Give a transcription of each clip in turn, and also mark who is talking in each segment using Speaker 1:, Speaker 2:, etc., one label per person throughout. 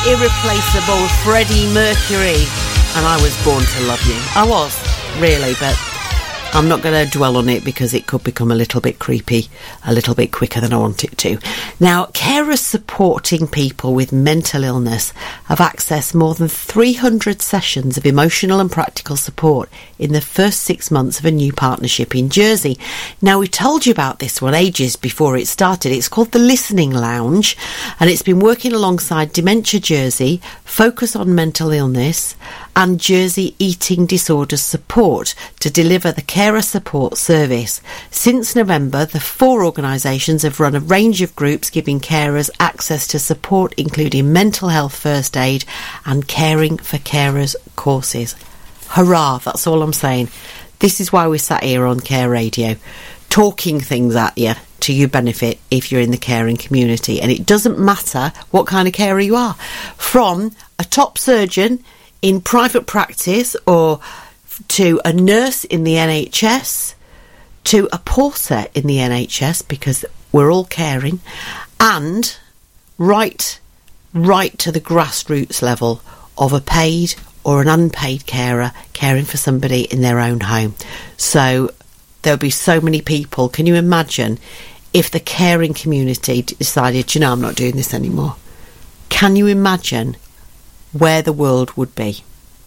Speaker 1: irreplaceable Freddie Mercury. And I was born to love you. I was, really, but I'm not going to dwell on it because it could become a little bit creepy a little bit quicker than I want it to. Now, carers supporting people with mental illness have accessed more than 300 sessions of emotional and practical support in the first 6 months of a new partnership in Jersey. Now, we told you about this one ages before it started. It's called the Listening Lounge, and it's been working alongside Dementia Jersey, Focus on Mental Illness, and Jersey Eating Disorders Support to deliver the carer support service. Since November, the 4 organisations have run a range of groups giving carers access to support, including mental health first aid and caring for carers courses. Hurrah, that's all I'm saying. This is why we sat here on Care Radio, talking things at you to your benefit if you're in the caring community. And it doesn't matter what kind of carer you are. From a top surgeon in private practice or to a nurse in the NHS to a porter in the NHS, because we're all caring, and right to the grassroots level of a paid or an unpaid carer caring for somebody in their own home. So there'll be so many people. Can you imagine if the caring community decided, you know, I'm not doing this anymore? Can you imagine where the world would be?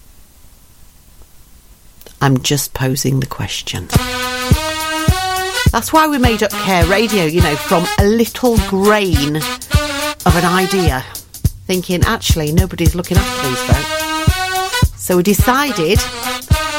Speaker 1: I'm just posing the question. That's why we made up Care Radio, you know, from a little grain of an idea, thinking, actually, nobody's looking after these folks. So we decided